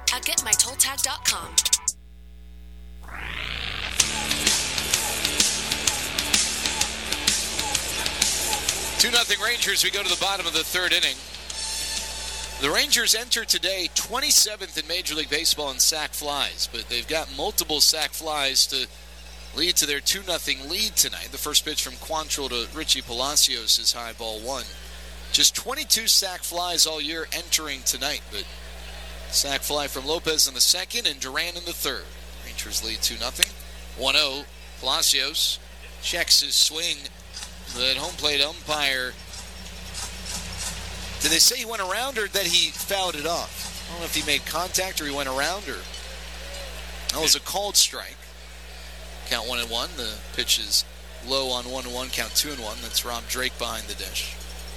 at getmytolltag.com. 2-0 Rangers. We go to the bottom of the third inning. The Rangers enter today 27th in Major League Baseball in sac flies, but they've got multiple sac flies to lead to their 2-0 lead tonight. The first pitch from Quantrill to Richie Palacios is high, ball one. Just 22 sac flies all year entering tonight, but sac fly from Lopez in the second and Duran in the third. Rangers lead 2-0. 1-0. Palacios checks his swing. The home plate umpire, did they say he went around or that he fouled it off? I don't know if he made contact or he went around or... That was a called strike. Count 1-1. The pitch is low on 1-1. Count 2-1. That's Rob Drake behind the dish.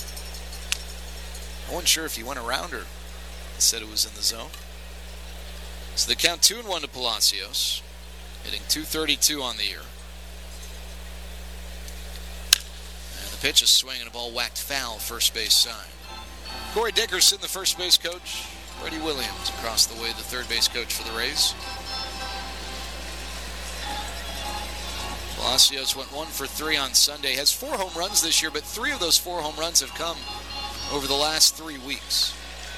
I wasn't sure if he went around or he said it was in the zone. So the count 2-1 to Palacios, hitting .232 on the year. And the pitch is swinging, a ball whacked foul, first base side. Corey Dickerson, the first base coach. Freddie Williams across the way, the third base coach for the Rays. Palacios went 1 for 3 on Sunday. Has 4 home runs this year, but 3 of those 4 home runs have come over the last 3 weeks.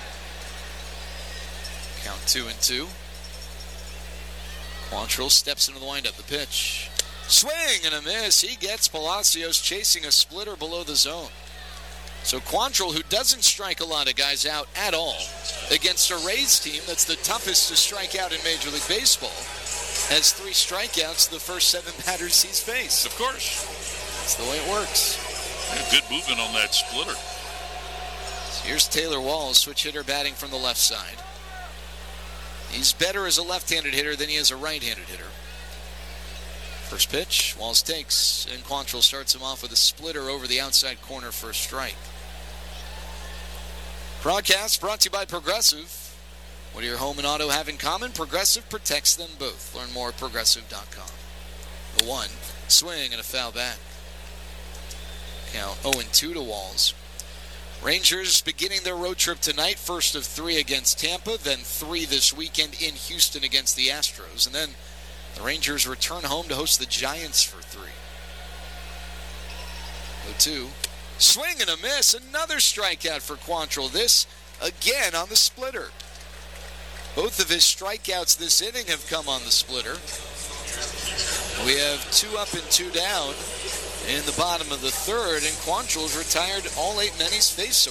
Count 2-2. Quantrill steps into the windup. The pitch. Swing and a miss. He gets Palacios chasing a splitter below the zone. So Quantrill, who doesn't strike a lot of guys out at all, against a Rays team that's the toughest to strike out in Major League Baseball, has 3 strikeouts the first 7 batters he's faced. Of course. That's the way it works. Yeah, good movement on that splitter. So here's Taylor Walls, switch hitter, batting from the left side. He's better as a left-handed hitter than he is a right-handed hitter. First pitch, Walls takes, and Quantrill starts him off with a splitter over the outside corner for a strike. Broadcast brought to you by Progressive. What do your home and auto have in common? Progressive protects them both. Learn more at Progressive.com. The 1, swing and a foul back. Count 0-2 to Walls. Rangers beginning their road trip tonight, first of 3 against Tampa, then 3 this weekend in Houston against the Astros. And then the Rangers return home to host the Giants for 3. 0-2. Swing and a miss. Another strikeout for Quantrill. This again on the splitter. Both of his strikeouts this inning have come on the splitter. We have 2 up and 2 down in the bottom of the third, and Quantrill's retired all 8 men he's faced so